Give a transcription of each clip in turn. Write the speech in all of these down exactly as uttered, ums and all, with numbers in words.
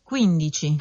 quindici.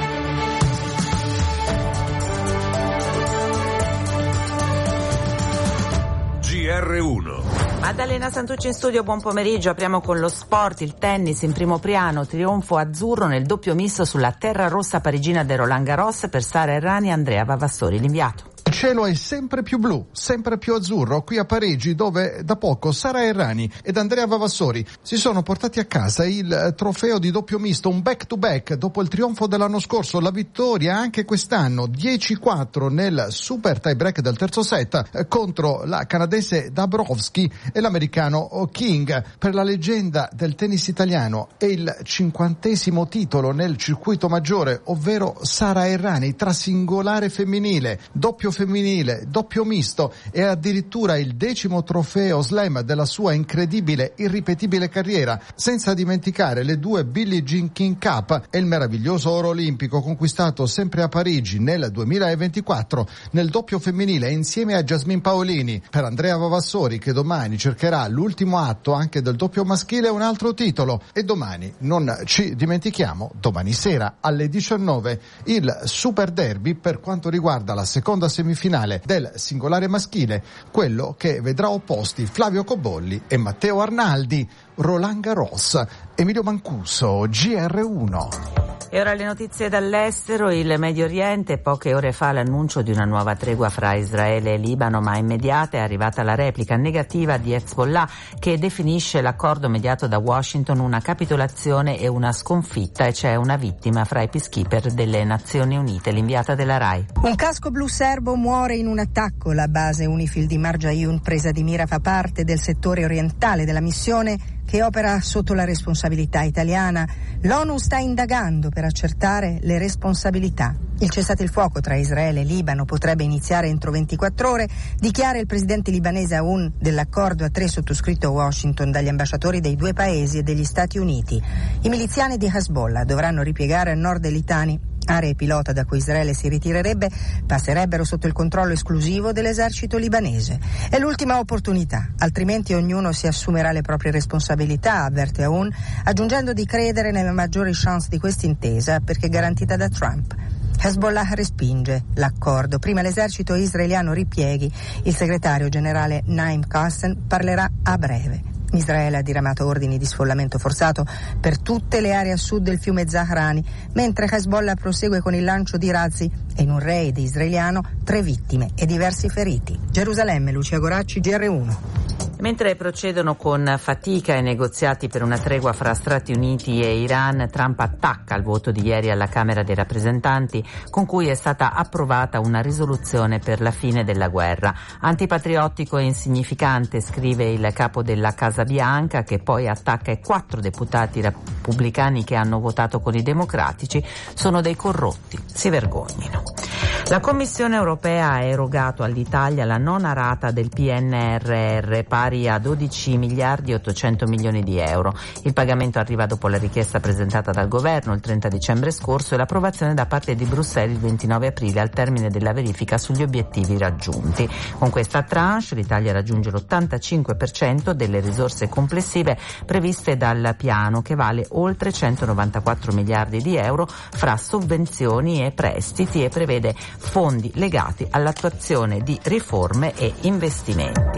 G R uno. Maddalena Santucci in studio, buon pomeriggio. Apriamo con lo sport, il tennis in primo piano, trionfo azzurro nel doppio misto sulla terra rossa parigina del Roland Garros per Sara Errani e Andrea Vavassori, l'inviato. Il cielo è sempre più blu, sempre più azzurro qui a Parigi, dove da poco Sara Errani ed Andrea Vavassori si sono portati a casa il trofeo di doppio misto, un back to back dopo il trionfo dell'anno scorso, la vittoria anche quest'anno dieci quattro nel super tie break del terzo set contro la canadese Dabrowski e l'americano King. Per la leggenda del tennis italiano è il cinquantesimo titolo nel circuito maggiore, ovvero Sara Errani tra singolare femminile, doppio femminile, doppio misto e addirittura il decimo trofeo slam della sua incredibile, irripetibile carriera, senza dimenticare le due Billie Jean King Cup e il meraviglioso oro olimpico conquistato sempre a Parigi nel duemilaventiquattro nel doppio femminile insieme a Jasmine Paolini. Per Andrea Vavassori, che domani cercherà l'ultimo atto anche del doppio maschile, un altro titolo. E domani, non ci dimentichiamo, domani sera alle diciannove il Super Derby per quanto riguarda la seconda semifinale del singolare maschile, quello che vedrà opposti Flavio Cobolli e Matteo Arnaldi. Roland Garros, Emilio Mancuso, G R uno. E ora le notizie dall'estero. Il Medio Oriente, poche ore fa l'annuncio di una nuova tregua fra Israele e Libano, ma immediata è arrivata la replica negativa di Hezbollah, che definisce l'accordo mediato da Washington una capitolazione e una sconfitta, e c'è una vittima fra i peacekeeper delle Nazioni Unite. L'inviata della RAI. Un casco blu serbo muore in un attacco. La base UNIFIL di Marjayoun, presa di mira, fa parte del settore orientale della missione che opera sotto la responsabilità italiana. L'ONU sta indagando per accertare le responsabilità. Il cessate il fuoco tra Israele e Libano potrebbe iniziare entro ventiquattro ore, dichiara il presidente libanese Aoun dell'accordo a tre sottoscritto a Washington dagli ambasciatori dei due paesi e degli Stati Uniti. I miliziani di Hezbollah dovranno ripiegare a nord dei Litani. Aree pilota da cui Israele si ritirerebbe passerebbero sotto il controllo esclusivo dell'esercito libanese. È l'ultima opportunità, altrimenti ognuno si assumerà le proprie responsabilità, avverte Aoun, aggiungendo di credere nelle maggiori chance di questa intesa perché garantita da Trump. Hezbollah respinge l'accordo. Prima l'esercito israeliano ripieghi. Il segretario generale Naim Qassem parlerà a breve. Israele ha diramato ordini di sfollamento forzato per tutte le aree a sud del fiume Zahrani, mentre Hezbollah prosegue con il lancio di razzi e in un raid israeliano tre vittime e diversi feriti. Gerusalemme, Lucia Goracci, G R uno. Mentre procedono con fatica i negoziati per una tregua fra Stati Uniti e Iran, Trump attacca il voto di ieri alla Camera dei rappresentanti con cui è stata approvata una risoluzione per la fine della guerra. Antipatriottico e insignificante, scrive il capo della Casa Bianca, che poi attacca i quattro deputati repubblicani che hanno votato con i democratici. Sono dei corrotti, si vergognino. La Commissione europea ha erogato all'Italia la nona rata del P N R R, pari a dodici miliardi e ottocento milioni di euro. Il pagamento arriva dopo la richiesta presentata dal governo il trenta dicembre scorso e l'approvazione da parte di Bruxelles il ventinove aprile, al termine della verifica sugli obiettivi raggiunti. Con questa tranche l'Italia raggiunge l'ottantacinque per cento delle risorse complessive previste dal piano, che vale oltre centonovantaquattro miliardi di euro fra sovvenzioni e prestiti, e prevede fondi legati all'attuazione di riforme e investimenti.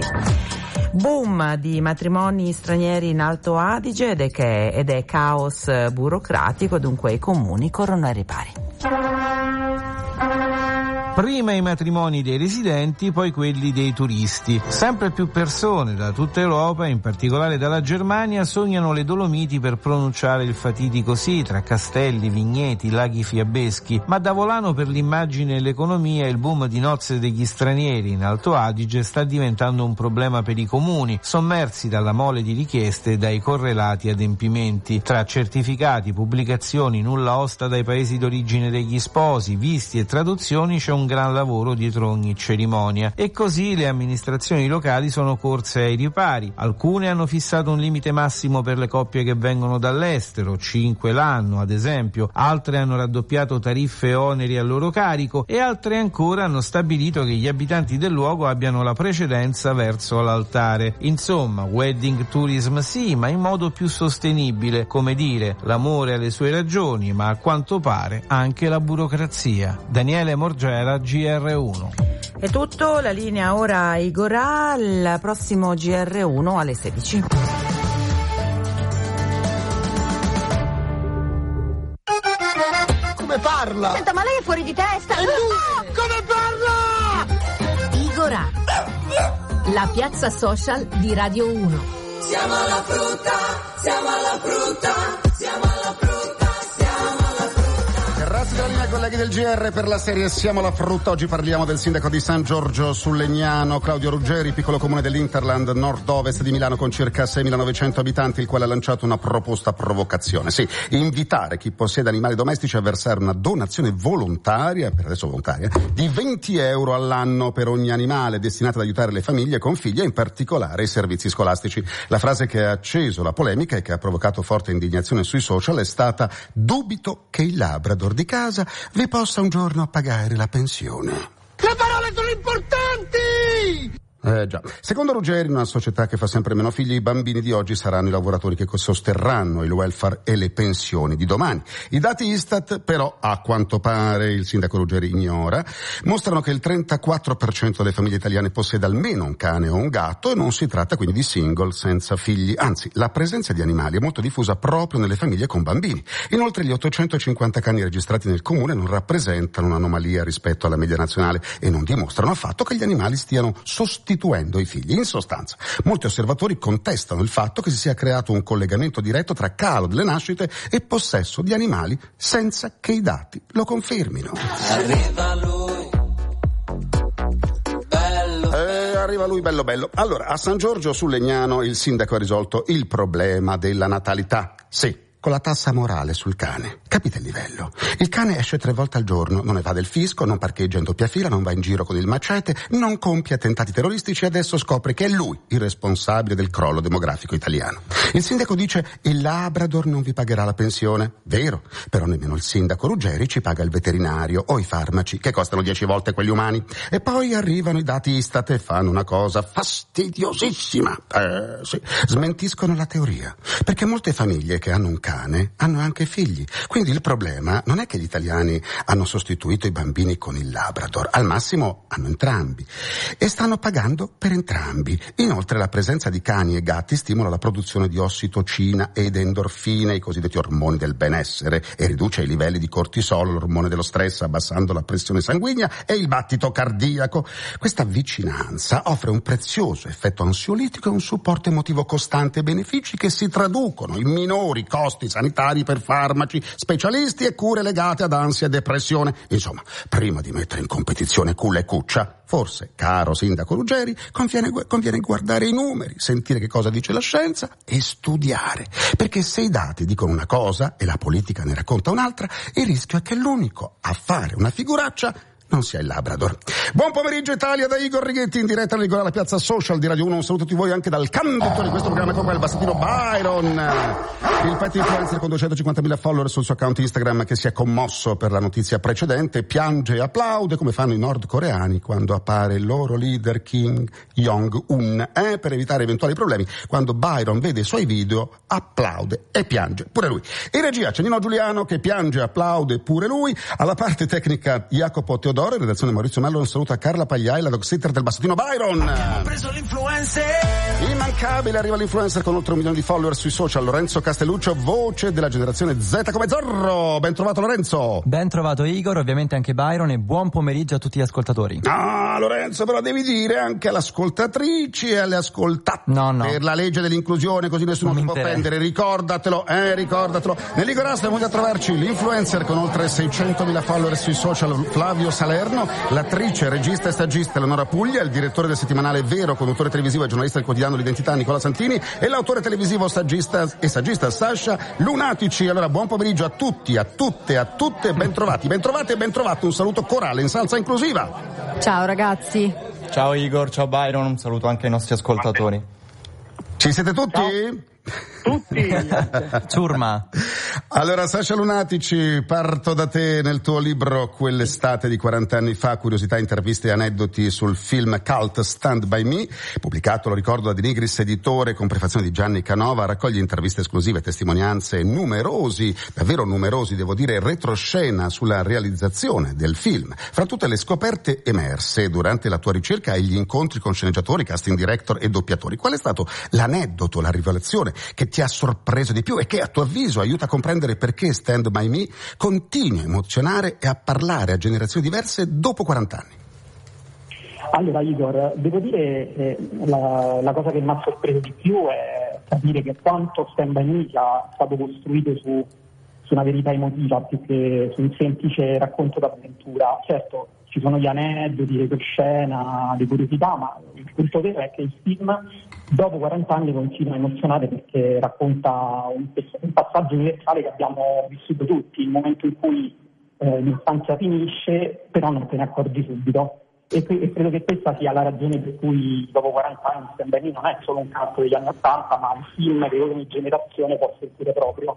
Boom di matrimoni stranieri in Alto Adige ed è, che, ed è caos burocratico, dunque i comuni corrono ai ripari. Prima i matrimoni dei residenti, poi quelli dei turisti. Sempre più persone da tutta Europa, in particolare dalla Germania, sognano le Dolomiti per pronunciare il fatidico sì tra castelli, vigneti, laghi fiabeschi. Ma da volano per l'immagine e l'economia il boom di nozze degli stranieri in Alto Adige sta diventando un problema per i comuni, sommersi dalla mole di richieste e dai correlati adempimenti. Tra certificati, pubblicazioni, nulla osta dai paesi d'origine degli sposi, visti e traduzioni c'è un un gran lavoro dietro ogni cerimonia. E così le amministrazioni locali sono corse ai ripari. Alcune hanno fissato un limite massimo per le coppie che vengono dall'estero, cinque l'anno ad esempio, altre hanno raddoppiato tariffe e oneri a loro carico e altre ancora hanno stabilito che gli abitanti del luogo abbiano la precedenza verso l'altare. Insomma, wedding tourism sì, ma in modo più sostenibile, come dire, l'amore ha le sue ragioni, ma a quanto pare anche la burocrazia. Daniele Morgera, G R uno. È tutto, la linea ora a Igorà, il prossimo G R uno alle sedici. Come parla? Senta, ma lei è fuori di testa! E lui? Come parla? Igorà, la piazza social di Radio uno. Siamo alla frutta, siamo alla frutta, siamo alla frutta, siamo alla frutta. Grazie della linea, colleghi del G R, per la serie Siamo alla frutta. Oggi parliamo del sindaco di San Giorgio sul Legnano, Claudio Ruggeri, piccolo comune dell'Interland, nord-ovest di Milano con circa seimilanovecento abitanti, il quale ha lanciato una proposta provocazione. Sì, invitare chi possiede animali domestici a versare una donazione volontaria, per adesso volontaria, di venti euro all'anno per ogni animale, destinata ad aiutare le famiglie con figli e in particolare i servizi scolastici. La frase che ha acceso la polemica e che ha provocato forte indignazione sui social è stata: dubito che il Labrador di casa vi possa un giorno pagare la pensione. Le parole sono importanti! Eh già. Secondo Ruggeri, in una società che fa sempre meno figli, i bambini di oggi saranno i lavoratori che sosterranno il welfare e le pensioni di domani. I dati Istat, però, a quanto pare il sindaco Ruggeri ignora, mostrano che il trentaquattro per cento delle famiglie italiane possiede almeno un cane o un gatto e non si tratta quindi di single senza figli. Anzi, la presenza di animali è molto diffusa proprio nelle famiglie con bambini. Inoltre, gli ottocentocinquanta cani registrati nel comune non rappresentano un'anomalia rispetto alla media nazionale e non dimostrano affatto che gli animali stiano sostituendo i figli. In sostanza, molti osservatori contestano il fatto che si sia creato un collegamento diretto tra calo delle nascite e possesso di animali senza che i dati lo confermino. Arriva lui, bello. Eh, arriva lui bello bello. Allora, a San Giorgio sul Legnano il sindaco ha risolto il problema della natalità. Sì, con la tassa morale sul cane. Capite il livello? Il cane esce tre volte al giorno, non evade il fisco, non parcheggia in doppia fila, non va in giro con il macete, non compie attentati terroristici e adesso scopre che è lui il responsabile del crollo demografico italiano. Il sindaco dice: il Labrador non vi pagherà la pensione. Vero, però nemmeno il sindaco Ruggeri ci paga il veterinario o i farmaci, che costano dieci volte quelli umani. E poi arrivano i dati Istat e fanno una cosa fastidiosissima. Eh, sì, smentiscono la teoria. Perché molte famiglie che hanno un cane hanno anche figli. Quindi il problema non è che gli italiani hanno sostituito i bambini con il Labrador, al massimo hanno entrambi e stanno pagando per entrambi. Inoltre la presenza di cani e gatti stimola la produzione di ossitocina ed endorfine, i cosiddetti ormoni del benessere, e riduce i livelli di cortisolo, l'ormone dello stress, abbassando la pressione sanguigna e il battito cardiaco. Questa vicinanza offre un prezioso effetto ansiolitico e un supporto emotivo costante, benefici che si traducono in minori costi sanitari per farmaci, specialisti e cure legate ad ansia e depressione. Insomma, prima di mettere in competizione culla e cuccia, forse, caro sindaco Ruggeri, conviene, conviene guardare i numeri, sentire che cosa dice la scienza e studiare. Perché se i dati dicono una cosa e la politica ne racconta un'altra, il rischio è che l'unico a fare una figuraccia non sia il Labrador. Buon pomeriggio Italia da Igor Righetti in diretta alla piazza social di Radio uno. Un saluto a tutti voi anche dal conduttore di questo programma con il bassatino Byron, il pet influencer con duecentocinquantamila follower sul suo account Instagram, che si è commosso per la notizia precedente, piange e applaude come fanno i nordcoreani quando appare il loro leader Kim Jong-un, eh, per evitare eventuali problemi. Quando Byron vede i suoi video applaude e piange pure lui. In regia c'è Nino Giuliano che piange e applaude pure lui, alla parte tecnica Jacopo Teodoro, in redazione Maurizio Mello. Un saluto a Carla Pagliai, la dog sitter del bassatino Byron. Abbiamo preso l'influencer. Immancabile, arriva l'influencer con oltre un milione di follower sui social, Lorenzo Castelluccio, voce della generazione Z come Zorro. Ben trovato Lorenzo. Ben trovato Igor, ovviamente anche Byron, e buon pomeriggio a tutti gli ascoltatori. Ah Lorenzo, però devi dire anche alle ascoltatrici e alle ascoltate. No, no. Per la legge dell'inclusione, così nessuno non ti può offendere, ricordatelo, eh, ricordatelo. Nell'Igorasta venuti a trovarci l'influencer con oltre seicentomila follower sui social, Flavio Salerno. Salerno, l'attrice, regista e saggista Eleonora Puglia, il direttore del settimanale Vero, conduttore televisivo e giornalista del quotidiano L'Identità Nicola Santini e l'autore televisivo saggista e saggista Sasha Lunatici. Allora, buon pomeriggio a tutti, a tutte, a tutte, ben trovati, ben trovati e ben trovato. Un saluto corale in salsa inclusiva. Ciao ragazzi. Ciao Igor, ciao Byron, un saluto anche ai nostri ascoltatori. Ci siete tutti? Ciao. Tutti. Ciurma. Allora, Sasha Lunatici, parto da te. Nel tuo libro Quell'estate di quaranta anni fa, curiosità, interviste e aneddoti sul film cult Stand By Me, pubblicato, lo ricordo, da Di Nigris editore con prefazione di Gianni Canova, raccoglie interviste esclusive, testimonianze numerosi, davvero numerosi devo dire, retroscena sulla realizzazione del film. Fra tutte le scoperte emerse durante la tua ricerca e gli incontri con sceneggiatori, casting director e doppiatori, qual è stato l'aneddoto, la rivelazione che ti ha sorpreso di più e che a tuo avviso aiuta a comprendere perché Stand By Me continua a emozionare e a parlare a generazioni diverse dopo quaranta anni? Allora Igor, devo dire che la, la cosa che mi ha sorpreso di più è capire che quanto Stand By Me sia stato costruito su, su una verità emotiva più che su un semplice racconto d'avventura. Certo, ci sono gli aneddoti, le scena, le curiosità, ma il punto vero è che il film dopo quaranta anni continua a emozionare perché racconta un, un passaggio universale che abbiamo vissuto tutti, il momento in cui eh, l'infanzia finisce, però non te ne accorgi subito. E, e credo che questa sia la ragione per cui dopo quaranta anni Stand By Me non è solo un canto degli anni ottanta, ma un film che ogni generazione può sentire proprio.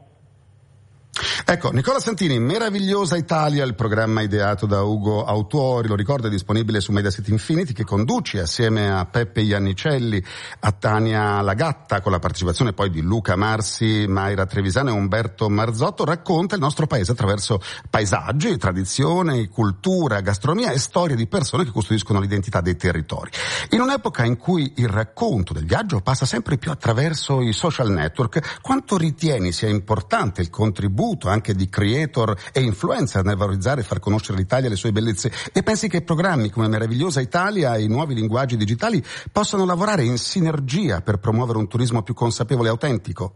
Ecco, Nicola Santini, Meravigliosa Italia, il programma ideato da Ugo Autuori, lo ricordo, è disponibile su Mediaset Infinity, che conduci assieme a Peppe Iannicelli, a Tania Lagatta, con la partecipazione poi di Luca Marsi, Mayra Trevisano e Umberto Marzotto, racconta il nostro paese attraverso paesaggi, tradizione, cultura, gastronomia e storie di persone che custodiscono l'identità dei territori. In un'epoca in cui il racconto del viaggio passa sempre più attraverso i social network, quanto ritieni sia importante il contributo anche di creator e influencer nel valorizzare e far conoscere l'Italia e le sue bellezze, e pensi che programmi come Meravigliosa Italia e i nuovi linguaggi digitali possano lavorare in sinergia per promuovere un turismo più consapevole e autentico?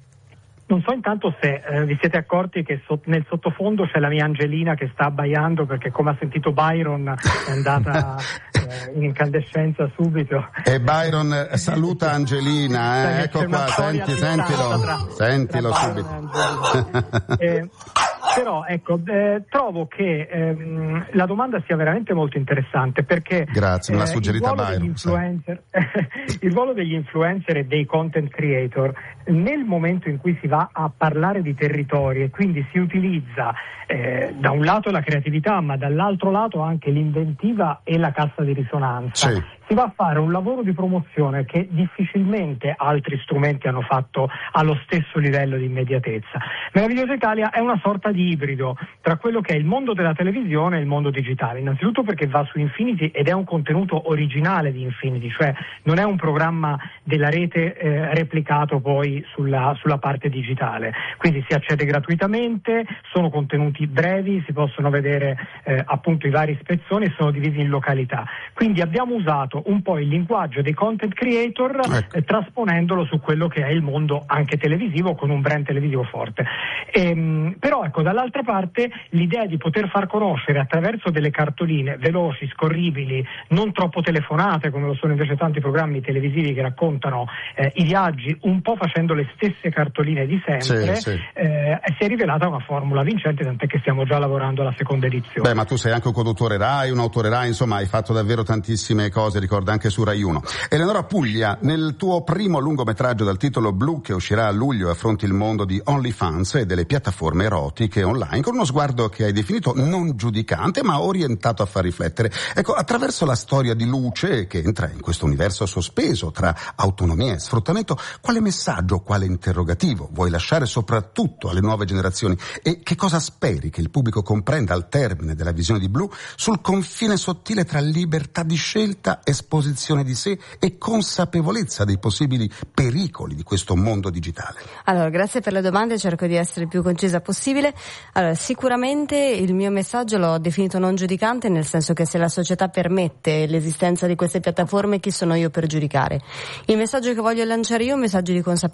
Non so intanto se eh, vi siete accorti che so- nel sottofondo c'è la mia Angelina che sta abbaiando perché, come ha sentito Byron, è andata eh, in incandescenza subito. E Byron saluta Angelina, eh, ecco qua, senti, sentilo, tra, sentilo tra subito. eh, però ecco, eh, trovo che ehm, la domanda sia veramente molto interessante perché grazie, me l'ha suggerita eh, Byron. Influencer, il ruolo degli influencer e dei content creator nel momento in cui si va a parlare di territori e quindi si utilizza eh, da un lato la creatività ma dall'altro lato anche l'inventiva e la cassa di risonanza, sì. Si va a fare un lavoro di promozione che difficilmente altri strumenti hanno fatto allo stesso livello di immediatezza. Meravigliosa Italia è una sorta di ibrido tra quello che è il mondo della televisione e il mondo digitale, innanzitutto perché va su Infinity ed è un contenuto originale di Infinity, cioè non è un programma della rete eh, replicato poi sulla, sulla parte digitale, quindi si accede gratuitamente, sono contenuti brevi, si possono vedere eh, appunto i vari spezzoni e sono divisi in località, quindi abbiamo usato un po' il linguaggio dei content creator ecco. eh, trasponendolo su quello che è il mondo anche televisivo con un brand televisivo forte. Ehm, però ecco, dall'altra parte l'idea di poter far conoscere attraverso delle cartoline veloci, scorribili, non troppo telefonate come lo sono invece tanti programmi televisivi che raccontano eh, i viaggi un po' facendo le stesse cartoline di sempre, sì, sì. Eh, si è rivelata una formula vincente, tant'è che stiamo già lavorando alla seconda edizione. Beh, ma tu sei anche un conduttore Rai, un autore Rai, insomma hai fatto davvero tantissime cose, ricorda, anche su Rai uno. Eleonora Puglia, nel tuo primo lungometraggio dal titolo Blu, che uscirà a luglio, affronti il mondo di OnlyFans e delle piattaforme erotiche online con uno sguardo che hai definito non giudicante ma orientato a far riflettere. Ecco, attraverso la storia di Luce che entra in questo universo sospeso tra autonomia e sfruttamento, quale messaggio, quale interrogativo vuoi lasciare soprattutto alle nuove generazioni e che cosa speri che il pubblico comprenda al termine della visione di Blu sul confine sottile tra libertà di scelta, esposizione di sé e consapevolezza dei possibili pericoli di questo mondo digitale? Allora, grazie per le domande, cerco di essere il più concisa possibile. Allora, sicuramente il mio messaggio l'ho definito non giudicante, nel senso che se la società permette l'esistenza di queste piattaforme, chi sono io per giudicare? Il messaggio che voglio lanciare io è un messaggio di consapevolezza.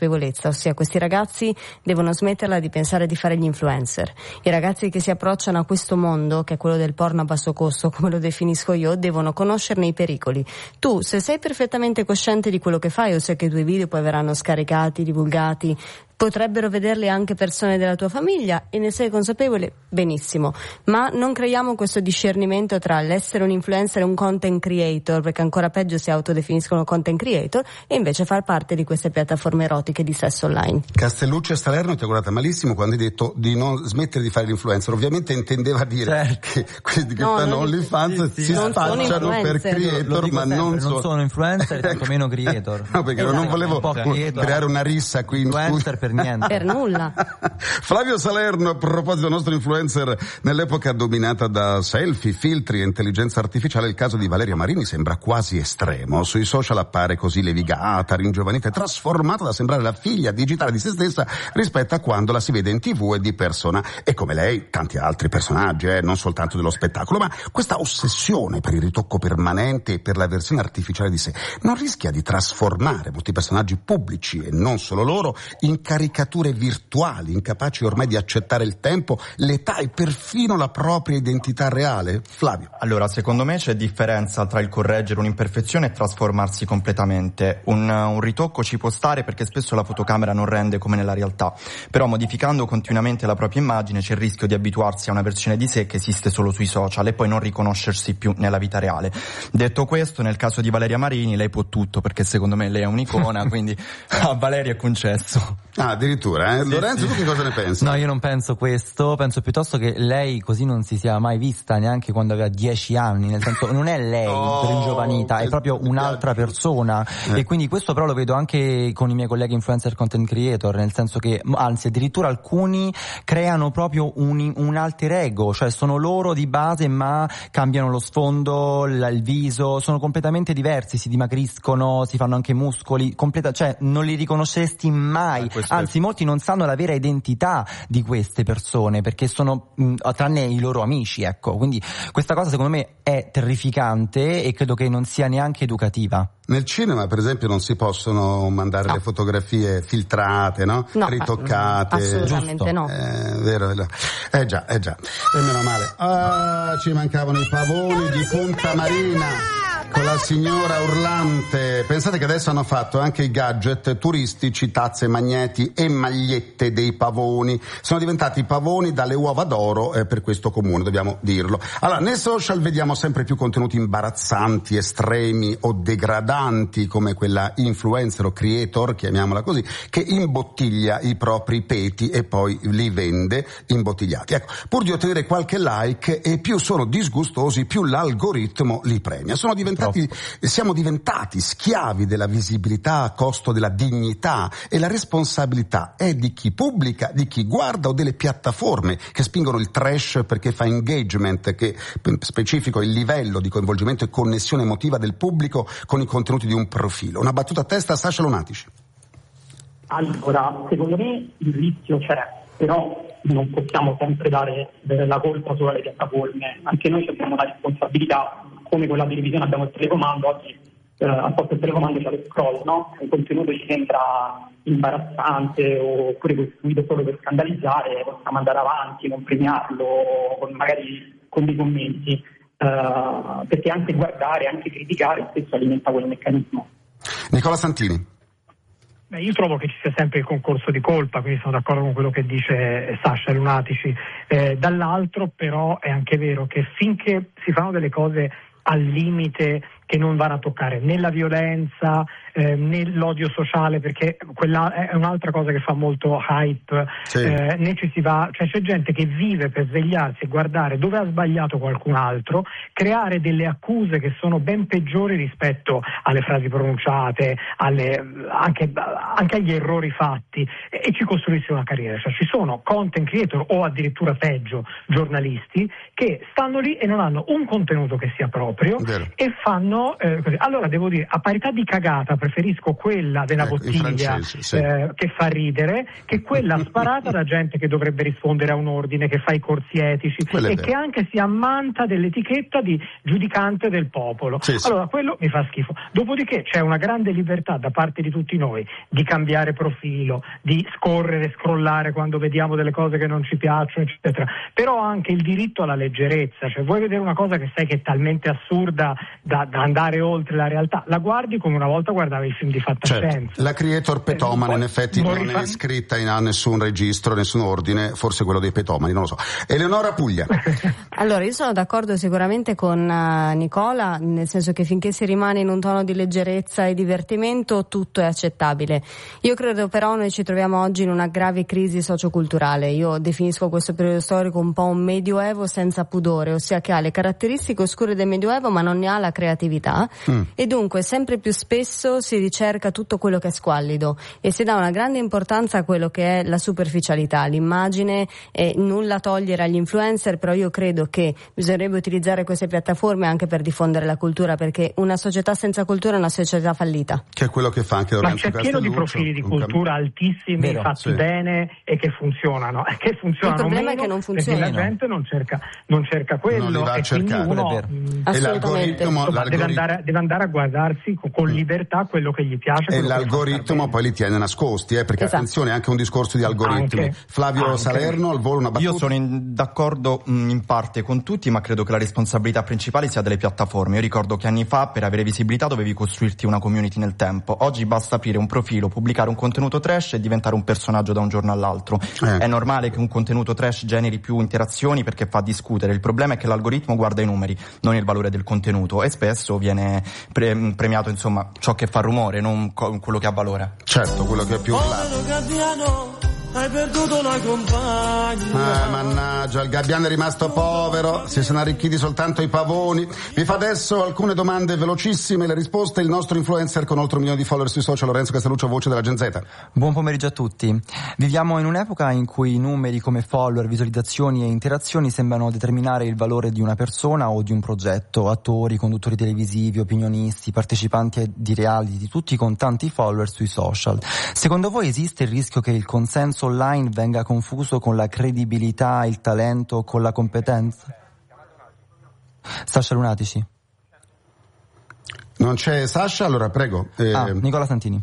consapevolezza, ossia questi ragazzi devono smetterla di pensare di fare gli influencer. I ragazzi che si approcciano a questo mondo, che è quello del porno a basso costo, come lo definisco io, devono conoscerne i pericoli. Tu, se sei perfettamente cosciente di quello che fai, o se che i tuoi video poi verranno scaricati, divulgati, potrebbero vederli anche persone della tua famiglia e ne sei consapevole, benissimo, ma non creiamo questo discernimento tra l'essere un influencer e un content creator, perché ancora peggio si autodefiniscono content creator, e invece far parte di queste piattaforme erotiche di sesso online. Castellucci a Salerno ti ha guardata malissimo quando hai detto di non smettere di fare l'influencer. Ovviamente intendeva dire certo. che quelli che no, fanno non, OnlyFans sì, sì, si non spacciano per creator, lo, lo ma sempre, non, non so... sono influencer, tantomeno creator. No, perché esatto. non volevo creator, creare una rissa qui in influencer studio. per niente. Per nulla. Flavio Salerno, a proposito del nostro influencer, nell'epoca dominata da selfie, filtri e intelligenza artificiale, il caso di Valeria Marini sembra quasi estremo. Sui social appare così levigata, ringiovanita e trasformata da sembrare la figlia digitale di se stessa rispetto a quando la si vede in tv e di persona. E come lei, tanti altri personaggi, eh, non soltanto dello spettacolo, ma questa ossessione per il ritocco permanente e per la versione artificiale di sé non rischia di trasformare molti personaggi pubblici, e non solo loro, in caricature virtuali, incapaci ormai di accettare il tempo, l'età e perfino la propria identità reale? Flavio. Allora, secondo me c'è differenza tra il correggere un'imperfezione e trasformarsi completamente. Un, un ritocco ci può stare perché spesso la fotocamera non rende come nella realtà, però modificando continuamente la propria immagine c'è il rischio di abituarsi a una versione di sé che esiste solo sui social e poi non riconoscersi più nella vita reale. Detto questo, nel caso di Valeria Marini lei può tutto, perché secondo me lei è un'icona, quindi a Valeria è concesso. Ah, addirittura, eh? Sì, Lorenzo, sì. tu che cosa ne pensi? No, io non penso questo, penso piuttosto che lei così non si sia mai vista neanche quando aveva dieci anni, nel senso non è lei Oh, ringiovanita, è proprio un'altra persona, eh. E quindi questo però lo vedo anche con i miei colleghi influencer content creator, nel senso che, anzi addirittura alcuni creano proprio un, un alter ego, cioè sono loro di base ma cambiano lo sfondo, il, il viso, sono completamente diversi, si dimagriscono, si fanno anche muscoli, completa, cioè non li riconosceresti mai, eh, anzi è... molti non sanno la vera identità di queste persone perché sono mh, tranne i loro amici, ecco, quindi questa cosa secondo me è terrificante e credo che non sia neanche educativa. Nel cinema, per esempio, non si possono mandare no. le fotografie filtrate, no? no Ritoccate. Assolutamente Giusto. no. Eh, vero, vero. Eh già, eh già. E meno male. Ah, ci mancavano i pavoni di Punta Marina con la signora urlante. Pensate che adesso hanno fatto anche i gadget turistici, tazze, magneti e magliette dei pavoni. Sono diventati pavoni dalle uova d'oro eh, per questo comune, dobbiamo dirlo. Allora, nei social vediamo sempre più contenuti imbarazzanti, estremi o degradanti, come quella influencer o creator, chiamiamola così, che imbottiglia i propri peti e poi li vende imbottigliati. Ecco, pur di ottenere qualche like, e più sono disgustosi, più l'algoritmo li premia. Sono diventati Siamo diventati schiavi della visibilità a costo della dignità, e la responsabilità è di chi pubblica, di chi guarda o delle piattaforme che spingono il trash perché fa engagement, che specifico il livello di coinvolgimento e connessione emotiva del pubblico con i contenuti di un profilo. Una battuta a testa a Sasha Lunatici. Allora, secondo me il rischio c'è, però non possiamo sempre dare la colpa solo alle piattaforme. Anche noi abbiamo una responsabilità. Come con la televisione abbiamo il telecomando, oggi eh, al posto del telecomando c'è lo scroll, no? Se un contenuto ci sembra imbarazzante oppure costruito solo per scandalizzare, possiamo andare avanti, non premiarlo, con, magari con dei commenti, eh, perché anche guardare, anche criticare spesso alimenta quel meccanismo. Nicola Santini. Beh, io trovo che ci sia sempre il concorso di colpa, quindi sono d'accordo con quello che dice Sasha Lunatici. Eh, dall'altro però è anche vero che finché si fanno delle cose al limite che non vanno a toccare né la violenza eh, né l'odio sociale, perché quella è un'altra cosa che fa molto hype, sì. eh, né ci si va, cioè c'è gente che vive per svegliarsi e guardare dove ha sbagliato qualcun altro, creare delle accuse che sono ben peggiori rispetto alle frasi pronunciate, alle, anche, anche agli errori fatti, e, e ci costruisce una carriera. Cioè ci sono content creator o addirittura peggio giornalisti che stanno lì e non hanno un contenuto che sia proprio, Vero. e fanno Eh, allora devo dire, a parità di cagata preferisco quella della ecco, bottiglia francesi, sì. eh, che fa ridere, che quella sparata da gente che dovrebbe rispondere a un ordine, che fa i corsi etici Quello è e vero. che anche si ammanta dell'etichetta di giudicante del popolo. Sì, sì. Allora quello mi fa schifo. Dopodiché c'è una grande libertà da parte di tutti noi di cambiare profilo, di scorrere, scrollare quando vediamo delle cose che non ci piacciono, eccetera. Però anche il diritto alla leggerezza, cioè vuoi vedere una cosa che sai che è talmente assurda da, da andare oltre la realtà, la guardi come una volta guardavi i film di fantascienza. Certo. La creator petomane Eh, in effetti non non rifà- è iscritta in, a nessun registro, nessun ordine, forse quello dei petomani, non lo so. Eleonora Puglia. Allora, io sono d'accordo sicuramente con uh, Nicola, nel senso che finché si rimane in un tono di leggerezza e divertimento tutto è accettabile. Io credo però noi ci troviamo oggi in una grave crisi socioculturale. Io definisco questo periodo storico un po' un medioevo senza pudore, ossia che ha le caratteristiche oscure del medioevo ma non ne ha la creatività mm. e dunque sempre più spesso si ricerca tutto quello che è squallido e si dà una grande importanza a quello che è la superficialità, l'immagine, e nulla togliere agli influencer, però io credo che bisognerebbe utilizzare queste piattaforme anche per diffondere la cultura, perché una società senza cultura è una società fallita. Che è quello che fa anche Lorenzo Ma c'è pieno di profili di cultura cam... altissimi, Vero, fatti sì. bene e che funzionano, e che funzionano. Il problema meno è che non funziona. Perché la gente non cerca, non cerca quello, non li va a e cercare. quindi uno e l'algoritmo, insomma, deve, andare, deve andare a guardarsi con, con libertà quello che gli piace. E l'algoritmo poi li tiene nascosti, eh, perché esatto. attenzione, è anche un discorso di algoritmi. Anche, Flavio anche. Salerno, al volo una battuta. Io sono in, d'accordo mh, in parte con tutti, ma credo che la responsabilità principale sia delle piattaforme. Io ricordo che anni fa per avere visibilità dovevi costruirti una community nel tempo. Oggi basta aprire un profilo, pubblicare un contenuto trash e diventare un personaggio da un giorno all'altro. Eh. È normale che un contenuto trash generi più interazioni perché fa discutere. Il problema è che l'algoritmo guarda i numeri, non il valore del contenuto, e spesso viene pre- premiato insomma ciò che fa rumore, non co- quello che ha valore. Certo, quello che è più hai perduto una compagna. Ah, mannaggia, il gabbiano è rimasto povero, si sono arricchiti soltanto i pavoni. Vi fa adesso alcune domande velocissime, le risposte il nostro influencer con oltre un milione di follower sui social, Lorenzo Castelluccio, voce della Gen Z. Buon pomeriggio a tutti. Viviamo in un'epoca in cui numeri come follower, visualizzazioni e interazioni sembrano determinare il valore di una persona o di un progetto. Attori, conduttori televisivi, opinionisti, partecipanti di reality, tutti con tanti follower sui social. Secondo voi esiste il rischio che il consenso online venga confuso con la credibilità, il talento, con la competenza? Sasha Lunatici. Non c'è Sasha, allora prego. Eh... Ah, Nicola Santini.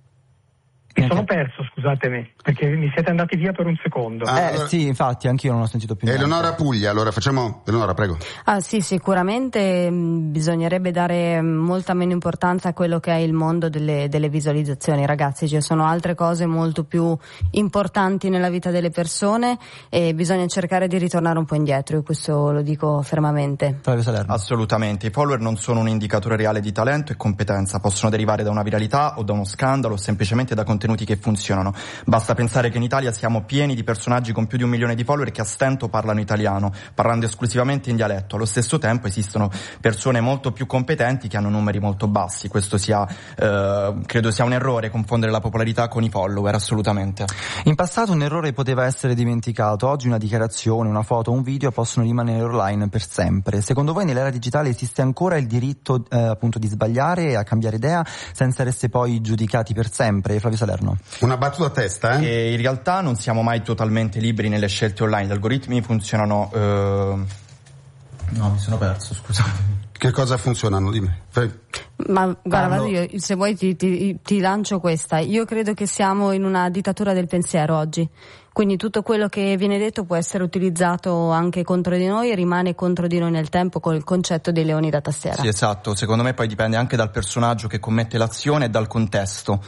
Mi sono perso, scusatemi, perché mi siete andati via per un secondo. Ah, eh allora... sì, infatti, anch'io non ho sentito più niente. Eleonora Puglia, allora facciamo... Eleonora, prego. Ah sì, sicuramente mh, bisognerebbe dare molta meno importanza a quello che è il mondo delle, delle visualizzazioni, ragazzi. Ci sono altre cose molto più importanti nella vita delle persone e bisogna cercare di ritornare un po' indietro, io questo lo dico fermamente. Flavio Salerno. Assolutamente, i follower non sono un indicatore reale di talento e competenza, possono derivare da una viralità o da uno scandalo o semplicemente da contenuti che funzionano. Basta pensare che in Italia siamo pieni di personaggi con più di un milione di follower che a stento parlano italiano, parlando esclusivamente in dialetto. Allo stesso tempo esistono persone molto più competenti che hanno numeri molto bassi. Questo sia, eh, credo sia un errore confondere la popolarità con i follower, assolutamente. In passato un errore poteva essere dimenticato, oggi una dichiarazione, una foto, un video possono rimanere online per sempre. Secondo voi nell'era digitale esiste ancora il diritto eh, appunto di sbagliare e a cambiare idea senza essere poi giudicati per sempre? Flavio Salerno. Una battuta a testa, eh? E in realtà non siamo mai totalmente liberi nelle scelte online, gli algoritmi funzionano... Eh... No, mi sono perso, scusate. Che cosa funzionano? Dimmi. Fai. Ma guarda, vado io, se vuoi ti, ti, ti lancio questa. Io credo che siamo in una dittatura del pensiero oggi. Quindi tutto quello che viene detto può essere utilizzato anche contro di noi e rimane contro di noi nel tempo col concetto dei leoni da tastiera. Sì, esatto. Secondo me poi dipende anche dal personaggio che commette l'azione e dal contesto.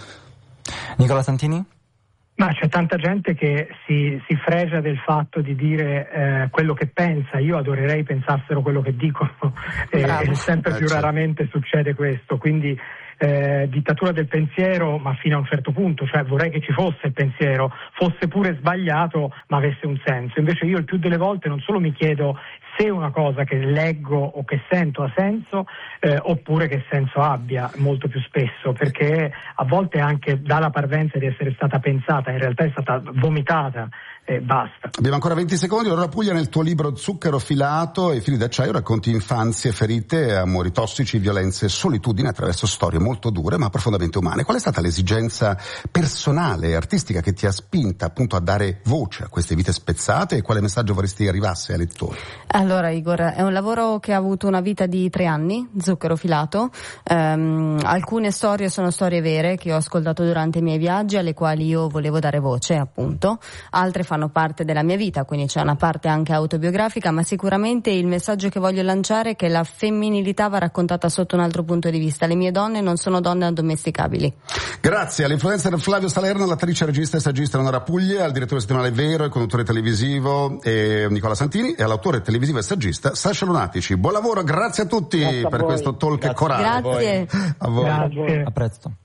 Nicola Santini? Ma c'è tanta gente che si, si fregia del fatto di dire eh, quello che pensa. Io adorerei pensassero quello che dicono e, e sempre eh, più certo. raramente succede questo, quindi eh, dittatura del pensiero, ma fino a un certo punto, cioè vorrei che ci fosse il pensiero, fosse pure sbagliato ma avesse un senso. Invece io il più delle volte non solo mi chiedo se una cosa che leggo o che sento ha senso, eh, oppure che senso abbia, molto più spesso, perché a volte anche dà la parvenza di essere stata pensata, in realtà è stata vomitata eh, basta. Abbiamo ancora venti secondi. Laura Puglia, nel tuo libro Zucchero filato e fili d'acciaio racconti infanzie ferite, amori tossici, violenze, solitudine attraverso storie molto dure ma profondamente umane. Qual è stata l'esigenza personale e artistica che ti ha spinta appunto a dare voce a queste vite spezzate, e quale messaggio vorresti arrivasse ai lettori? Allora Igor, è un lavoro che ha avuto una vita di tre anni, Zucchero filato. Um, alcune storie sono storie vere che ho ascoltato durante i miei viaggi, alle quali io volevo dare voce, appunto. Altre fanno parte della mia vita, quindi c'è una parte anche autobiografica, ma sicuramente il messaggio che voglio lanciare è che la femminilità va raccontata sotto un altro punto di vista. Le mie donne non sono donne addomesticabili. Grazie all'influencer Flavio Salerno, all'attrice, regista e saggista Laura Puglia, al direttore settimanale Vero e conduttore televisivo eh, Nicola Santini, e all'autore televisivo e saggista Sasha Lunatici. Buon lavoro, grazie a tutti Grazie a per voi. questo talk Grazie. corale. Grazie. A voi. Grazie. A presto.